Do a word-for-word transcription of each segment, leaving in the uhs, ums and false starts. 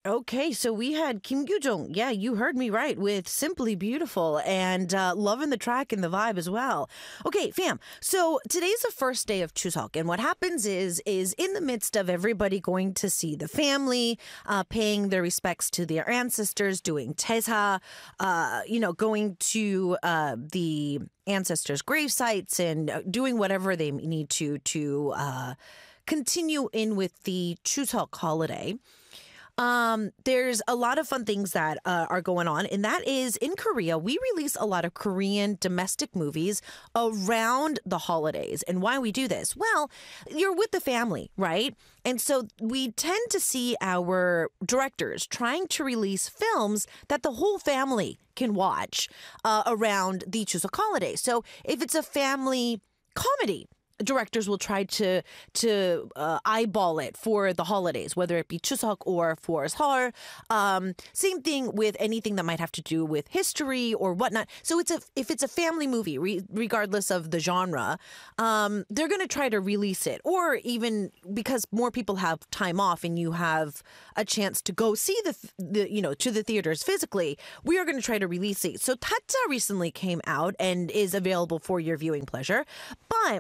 Okay, so we had Kim Gyu-jung. Yeah, you heard me right with Simply Beautiful and uh, loving the track and the vibe as well. Okay, fam. So today's the first day of Chuseok, and what happens is, is in the midst of everybody going to see the family, uh, paying their respects to their ancestors, doing teza, uh, you know, going to uh, the ancestors' grave sites and uh, doing whatever they need to to uh, continue in with the Chuseok holiday. Um, there's a lot of fun things that uh, are going on, and that is in Korea, we release a lot of Korean domestic movies around the holidays. And why we do this? Well, you're with the family, right? And so we tend to see our directors trying to release films that the whole family can watch uh, around the Chuseok holiday. So if it's a family comedy, directors will try to to uh, eyeball it for the holidays, whether it be Chuseok or for Seoul. Um, same thing with anything that might have to do with history or whatnot. So it's a if it's a family movie, re- regardless of the genre, um, they're going to try to release it. Or even because more people have time off and you have a chance to go see the, the you know to the theaters physically, we are going to try to release it. So Tata recently came out and is available for your viewing pleasure, but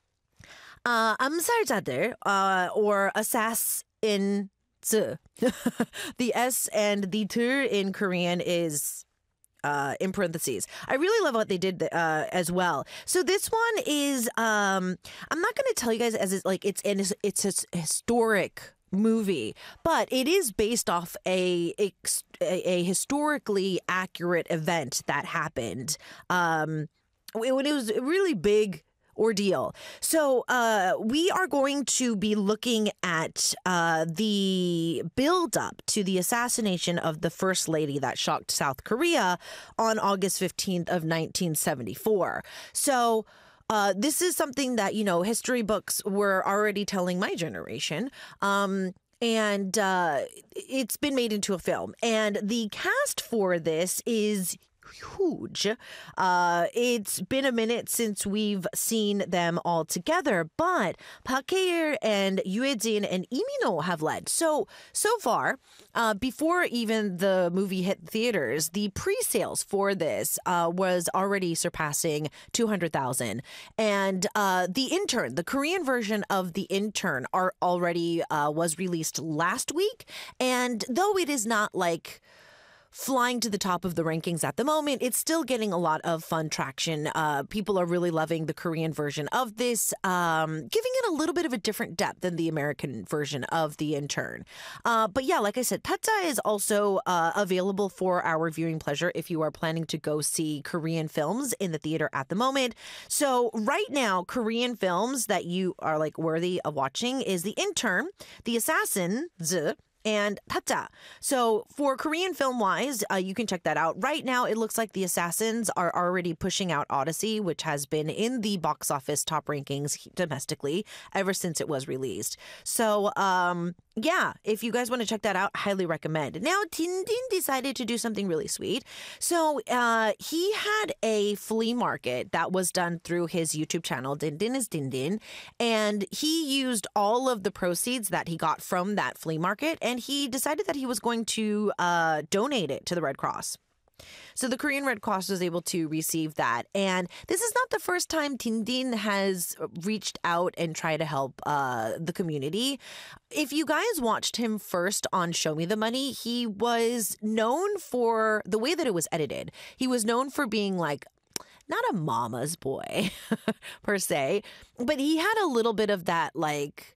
Uh, 암살자들, uh, or assassin, the S and the 들 in Korean is uh, in parentheses. I really love what they did uh, as well. So this one is, um, I'm not going to tell you guys as it's like it's an it's a historic movie, but it is based off a a, a historically accurate event that happened um, when it was a really big ordeal. So uh, we are going to be looking at uh, the build-up to the assassination of the First Lady that shocked South Korea on August fifteenth of nineteen seventy-four. So uh, this is something that, you know, history books were already telling my generation. Um, and uh, it's been made into a film. And the cast for this is huge. Uh, it's been a minute since we've seen them all together, but Park Hae-il and Yoo Hae-jin and Lee Min-ho have led. So, so far, uh, before even the movie hit theaters, the pre-sales for this uh, was already surpassing two hundred thousand. And uh, The Intern, the Korean version of The Intern, are already uh, was released last week. And though it is not like flying to the top of the rankings at the moment, it's still getting a lot of fun traction. Uh, people are really loving the Korean version of this, um, giving it a little bit of a different depth than the American version of The Intern. Uh, but yeah, like I said, Tata is also uh, available for our viewing pleasure if you are planning to go see Korean films in the theater at the moment. So right now, Korean films that you are like worthy of watching is The Intern, The Assassin, and Tata. So for Korean film wise, uh, you can check that out. Right now, it looks like The Assassins are already pushing out Odyssey, which has been in the box office top rankings domestically ever since it was released. So, um, yeah, if you guys want to check that out, highly recommend. Now, Din Din decided to do something really sweet. So uh, he had a flea market that was done through his YouTube channel, Din Din is Din Din, and he used all of the proceeds that he got from that flea market, and he decided that he was going to uh, donate it to the Red Cross. So the Korean Red Cross was able to receive that. And this is not the first time Din Din has reached out and tried to help uh, the community. If you guys watched him first on Show Me the Money, he was known for the way that it was edited. He was known for being like, not a mama's boy per se, but he had a little bit of that like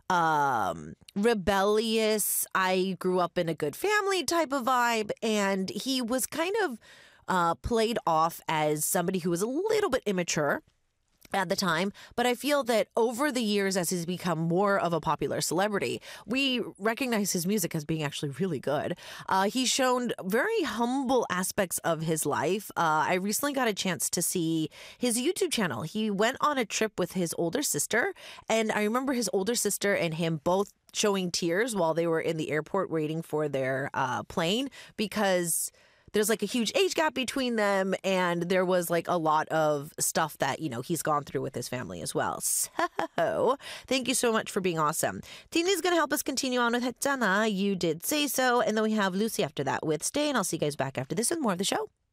um rebellious, I grew up in a good family type of vibe, and he was kind of uh played off as somebody who was a little bit immature at the time. But I feel that over the years, as he's become more of a popular celebrity, we recognize his music as being actually really good. Uh, he's shown very humble aspects of his life. Uh, I recently got a chance to see his YouTube channel. He went on a trip with his older sister, and I remember his older sister and him both showing tears while they were in the airport waiting for their uh, plane because there's like a huge age gap between them, and there was like a lot of stuff that, you know, he's gone through with his family as well. So thank you so much for being awesome. Tina's going to help us continue on with Hetsana. You did say so. And then we have Lucy after that with Stay, and I'll see you guys back after this with more of the show.